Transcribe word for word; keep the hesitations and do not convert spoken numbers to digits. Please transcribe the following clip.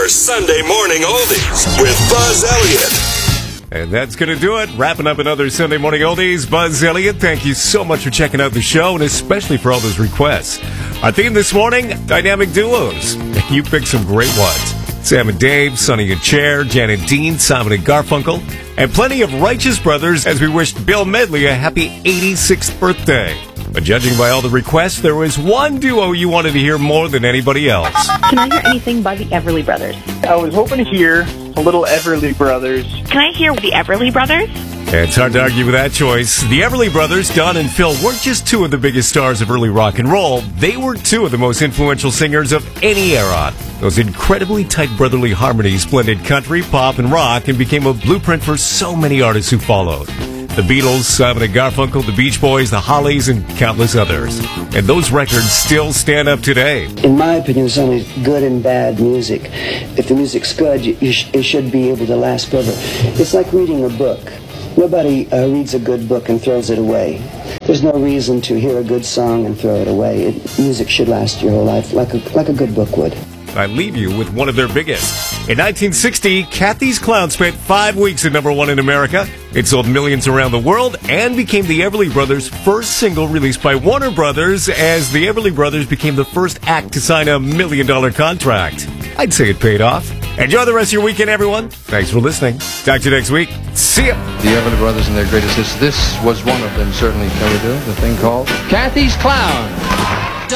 Your Sunday Morning Oldies with Buzz Elliott. And that's going to do it. Wrapping up another Sunday Morning Oldies. Buzz Elliott, thank you so much for checking out the show, and especially for all those requests. Our theme this morning, dynamic duos. You picked some great ones. Sam and Dave, Sonny and Cher, Jan and Dean, Simon and Garfunkel, and plenty of Righteous Brothers as we wished Bill Medley a happy eighty-sixth birthday. But judging by all the requests, there was one duo you wanted to hear more than anybody else. Can I hear anything by the Everly Brothers? I was hoping to hear a little Everly Brothers. Can I hear the Everly Brothers? It's hard to argue with that choice. The Everly Brothers, Don and Phil, weren't just two of the biggest stars of early rock and roll. They were two of the most influential singers of any era. Those incredibly tight brotherly harmonies blended country, pop, and rock and became a blueprint for so many artists who followed. The Beatles, Simon and Garfunkel, the Beach Boys, the Hollies, and countless others. And those records still stand up today. In my opinion, there's only good and bad music. If the music's good, you, you sh- it should be able to last forever. It's like reading a book. Nobody uh, reads a good book and throws it away. There's no reason to hear a good song and throw it away. It, music should last your whole life, like a, like a good book would. I leave you with one of their biggest. In nineteen sixty, Kathy's Clown spent five weeks at number one in America. It sold millions around the world and became the Everly Brothers' first single released by Warner Brothers, as the Everly Brothers became the first act to sign a million-dollar contract. I'd say it paid off. Enjoy the rest of your weekend, everyone. Thanks for listening. Talk to you next week. See ya. The Everly Brothers and their greatest hits. This was one of them, certainly. Can we do it? The thing called Kathy's Clown.